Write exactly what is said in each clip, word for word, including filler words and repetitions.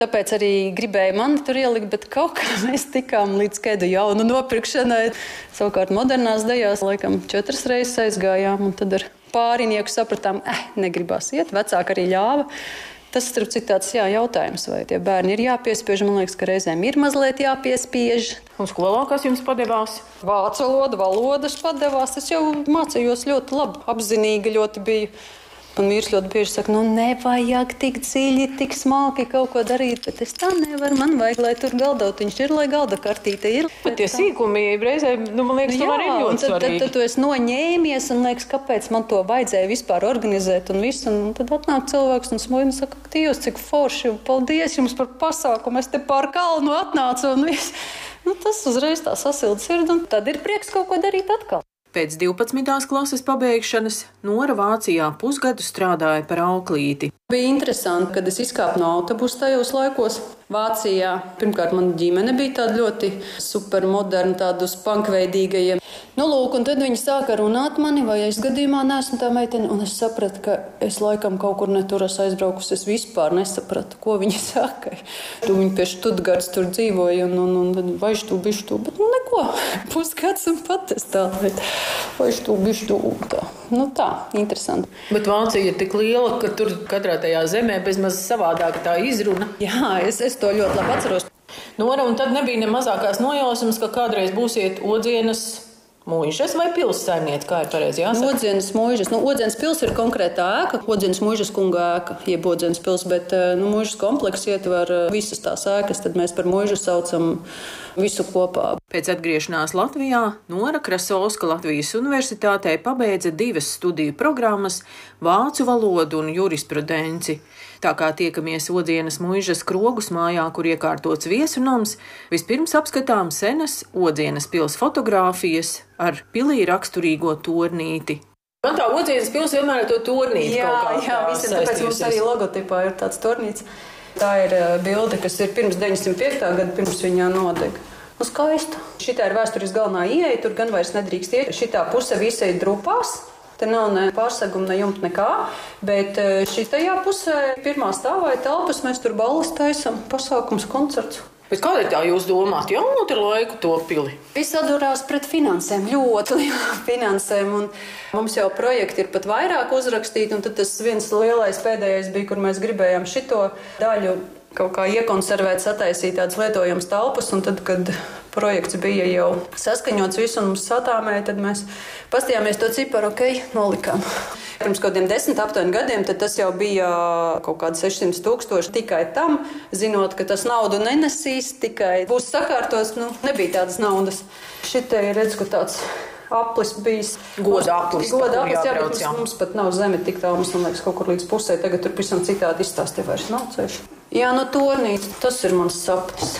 Tāpēc arī gribēju mani tur ielikt, bet kaut kā mēs tikām līdz kādu jaunu nopirkšanai. Savukārt modernās dejās laikam četras reizes aizgājām, un tad ar pārinieku sapratām, eh, negribās iet, vecāki arī ļāva. Tas, starp citu, tāds jā, jautājums, vai tie bērni ir jāpiespiež. Man liekas, ka reizēm ir mazliet jāpiespiež. Un skolā kas jums padevās? Vācu valoda, valodas padevās. Es jau mācījos ļoti labi, apzinīgi ļoti biju. Man vīrs ļoti bieži saka, nu nevajag tik dziļi, tik smalki kaut ko darīt, bet es tā nevaru. Man vajag, lai tur galdautiņš ir, lai galda kartīte ir. Bet tie sīkumi reizēm, nu, man liekas, tomēr ir ļoti tad, svarīgi. Tad, tad tu esi noņēmies un liekas, kāpēc man to vajadzēja vispār organizēt un visu. Un tad atnāk cilvēks un smuļina saka, Dievs, cik forši, un paldies jums par pasākumu, es te pār kalnu atnācu un viss. Nu, tas uzreiz tā sasilda sirdi, un tad ir prieks kaut ko darīt atkal. Pēc divpadsmitās klases pabeigšanas Nora Vācijā pusgadu strādāja par auklīti. Bija interesanti, kad es izkāpu no autobusa tajos laikos. Vācijā pirmkārt man ģimene bija tāda ļoti supermoderna, tāda uz punkveidīgajiem. Nu, lūk, un tad viņi sāka runāt mani, vai es gadījumā neesmu tā meitene, un es sapratu, ka es laikam kaut kur netur esmu aizbraukusi. Es vispār nesapratu, ko viņi saka. Tu viņi pie Štutgarts tur dzīvoja, un, un, un tad vaišu bišķu, bet nu neko, pusgads un patestāt. Vaišu bišķu tā. Nu tā, interesanti. Bet Vācija ir tik liela, ka tur katrā tajā zemē bezmaz savādāk tā izruna. Jā, es, es to ļoti labi atceros. Nora, un tad nebija ne mazākās nojausmas, ka kādreiz būsiet Odzienas mūžas vai pils saimniece, kā ir pareizi jāsaka? Nu, Odzienas mūžas. Nu, Odzienas pils ir konkrētā ēka, Odzienas mūžas kunga ēka, jeb Odzienas pils, bet nu, mūžas kompleks ietver visas tās ēkas, tad mēs par mūžu saucam visu kopā. Pēc atgriešanās Latvijā Nora Krasovska Latvijas Universitātē pabeidza divas studiju programmas – vācu valodu un jurisprudenci. Tā kā tiekamies Odzienas mūžas Krogus mājā, kur iekārtots viesu nams, vispirms apskatām senas Odzienas pils fotogrāfijas ar pilī raksturīgo tornīti. Man tā Odzienas pils vienmēr ir to tornīti jā, kaut kā. Jā, visiem, tāpēc mums arī logotipā ir tāds tornīts. Tā ir bilde, kas ir pirms deviņdesmit piektā gada, pirms viņā nodega. Nu, skaista. Šitā ir vēstures galvenā ieeja, tur gan vairs nedrīkst iet. Šitā puse visa ir drupās. Te nav ne pārseguma, ne jumta, nekā, bet šitajā pusē pirmā stāvā ir telpas, mēs tur balles taisam, pasākums, koncerts. Bet kāda ir tā jūs domāt? Jau no tur laiku to pili? Viss atdurās pret finansēm, ļoti lielām finansēm, un mums jau projekti ir pat vairāk uzrakstīti, un tad tas viens lielais pēdējais bija, kur mēs gribējām šito daļu kaut kā iekonservēt, sataisīt tādas lietojamas telpas, un tad, kad projekts bija jau saskaņots visu un mums satāmēja, tad mēs pastījāmies to ciparu, ok, nolikām. Pirms kaut kādiem desmit aptuveni gadiem, tad tas jau bija kaut kādi sešsimt tūkstoši tikai tam, zinot, ka tas naudu nenesīs, tikai būs sakārtos, nu, nebija tādas naudas. Šitie ir, redz, ka tāds aplis bijis. Goda aplis. Goda aplis, jā, bet mums, mums pat nav zeme tik tālu, mums, man liekas, kaut kur līdz pusē, tagad tur pavisam citādi izstāstīja vairs nav ceļš. Jā, no tornītes, tas ir mans sapnis.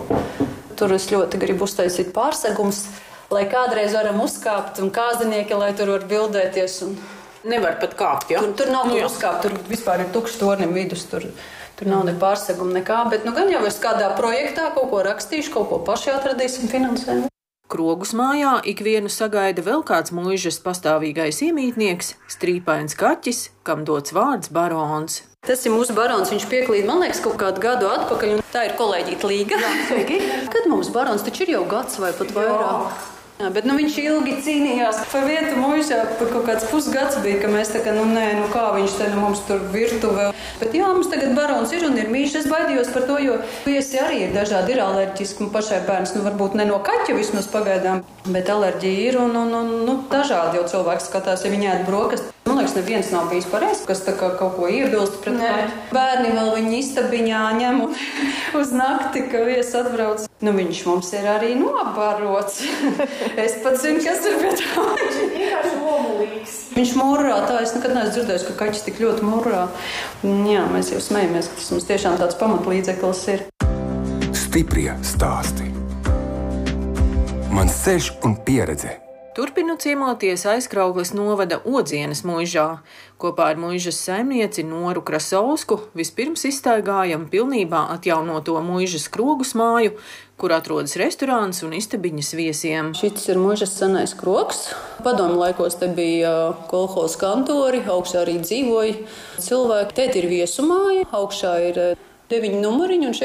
Tur es ļoti gribu uztaisīt pārsegums, lai kādreiz varam uzkāpt un kāzinieki, lai tur var bildēties. Un... Nevar pat kāpt, jā? Tur, tur nav kur uzkāpt, tur vispār ir tukšs tornim vidus, tur, tur nav ne pārseguma, nekā. Bet nu gan jau es kādā projektā kaut ko rakstīšu, kaut ko paši atradīsim finansējumu. Krogus mājā ikvienu sagaida vēl kāds mūžas pastāvīgais iemītnieks, strīpains kaķis, kam dots vārds Barons. Tas ir mūsu barons, viņš pieklīd, man liekas, kaut kādu gadu atpakaļ, un tā ir kolēģīta Līga. Kad mums barons taču ir jau gads vai pat vairāk. Jā, bet nu, viņš ilgi cīnījās par vietu mūžā, par kaut kāds pusgads bija, ka mēs tā kā, nu nē, nu kā viņš te nu mums tur virtuve. Bet jā, mums tagad barons ir un ir mīļš, es baidījos par to, jo viesi arī ir dažādi, ir alerģiski, un pašai bērns, nu varbūt ne no kaķa vismaz pagaidām, bet alerģija ir un, un, un nu, dažādi jau cilvēks skatās, ja viņi ēd brokast. Man liekas, neviens nav bijis pareizs, kas tā kā kaut ko iebilst pret kaķi. Bērni vēl viņu istabiņā ņem un uz nakti, ka viesi atbrauc. Nu, viņš mums ir arī nobarots. Es pat zinu, kas ir pie tā. Viņš ir vienkārši omulīgs. Viņš murrā, tā es nekad neesmu dzirdējis, ka kaķis tik ļoti murrā. Jā, mēs jau smejamies, ka tas mums tiešām tāds pamatlīdzeklis ir. Stiprie stāsti. Mans ceļš un pieredze. Turpinu ciemoties Aizkraukles novada Odzienas mūžā. Kopā ar mūžas saimnieci Noru Krasovsku vispirms izstaigājam pilnībā atjaunoto mūžas Krogus māju, kur atrodas restorāns un istabiņas viesiem. Šis ir mūžas senais krogs. Padomu laikos te bija kolhoz kantori, augšā arī dzīvoja cilvēki. Te ir viesu māja, augšā ir deviņu numuriņu.